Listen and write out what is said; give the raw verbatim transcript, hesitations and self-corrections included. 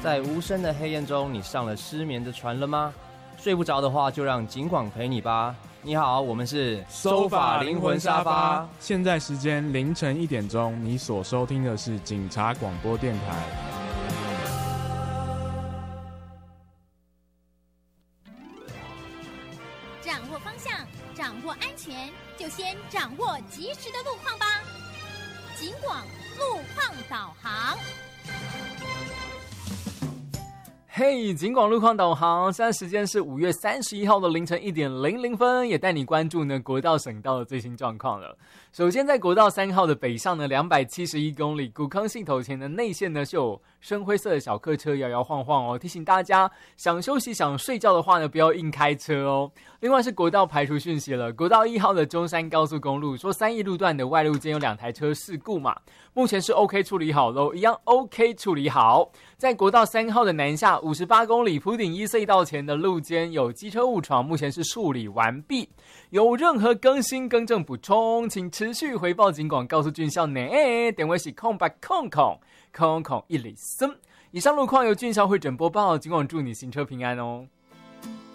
在无声的黑夜中，你上了失眠的船了吗？睡不着的话，就让警广陪你吧。你好，我们是收法灵魂沙发。现在时间凌晨一点钟，你所收听的是警察广播电台。 掌握方向，掌握安全，就先掌握及时的路况吧。警广路况导航。 嘿，警广路况导航，现在时间是五月三十一号的凌晨一点零零分，也带你关注呢国道省道的最新状况了。首先在国道三号的北上呢两百七十一公里，古坑信头前的内线呢是有深灰色的小客车摇摇晃晃哦，提醒大家想休息想睡觉的话呢不要硬开车哦。另外是国道排除讯息了，国道一号的中山高速公路说三义路段的外路间有两台车事故嘛，目前是 OK 处理好咯，一样 OK 处理好。在国道三号的南下五十八公里埔顶一隧道前的路间有机车误闯，目前是处理完毕。有任何更新更正补充，请持续回报警广告诉俊孝呢。电话是空八空空空空一里森。以上路况由俊孝会诊播报，警广祝你行车平安哦。